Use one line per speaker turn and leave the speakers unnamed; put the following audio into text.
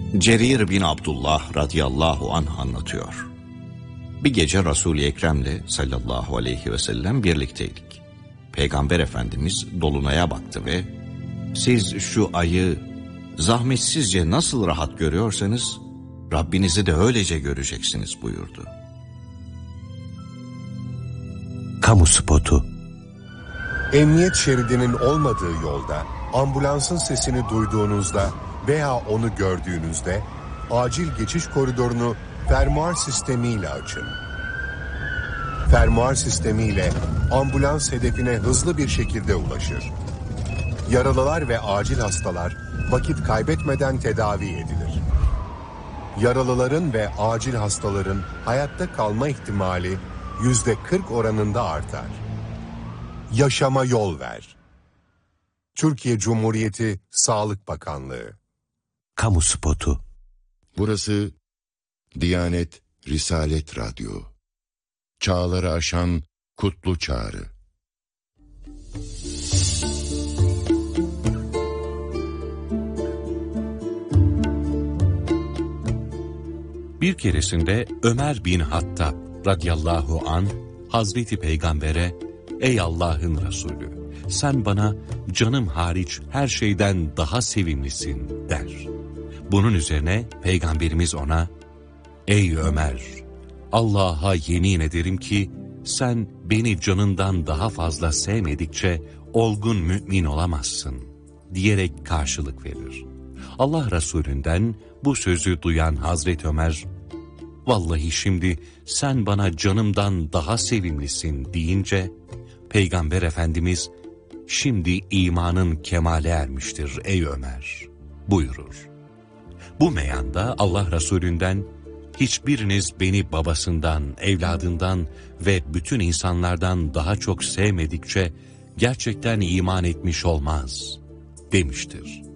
Cerir bin Abdullah radıyallahu anh anlatıyor. Bir gece Resul-i Ekrem'le sallallahu aleyhi ve sellem birlikteydik. Peygamber Efendimiz dolunaya baktı ve siz şu ayı zahmetsizce nasıl rahat görüyorsanız Rabbinizi de öylece göreceksiniz buyurdu.
Kamu spotu.
Emniyet şeridinin olmadığı yolda ambulansın sesini duyduğunuzda veya onu gördüğünüzde acil geçiş koridorunu fermuar sistemiyle açın. Fermuar sistemiyle ambulans hedefine hızlı bir şekilde ulaşır. Yaralılar ve acil hastalar vakit kaybetmeden tedavi edilir. Yaralıların ve acil hastaların hayatta kalma ihtimali %40 oranında artar. Yaşama yol ver. Türkiye Cumhuriyeti Sağlık Bakanlığı.
Kamu spotu.
Burası Diyanet Risalet Radyo. Çağları aşan kutlu çağrı.
Bir keresinde Ömer bin Hattab radıyallahu anh Hazreti Peygamber'e "Ey Allah'ın Resulü, sen bana canım hariç her şeyden daha sevimlisin" der. Bunun üzerine Peygamberimiz ona "Ey Ömer, Allah'a yemin ederim ki sen beni canından daha fazla sevmedikçe olgun mümin olamazsın" diyerek karşılık verir. Allah Resulünden bu sözü duyan Hazreti Ömer, "Vallahi şimdi sen bana canımdan daha sevimlisin" deyince Peygamber Efendimiz, "Şimdi imanın kemale ermiştir ey Ömer" buyurur. Bu meyanda Allah Resulünden, "Hiçbiriniz beni babasından, evladından ve bütün insanlardan daha çok sevmedikçe gerçekten iman etmiş olmaz" demiştir.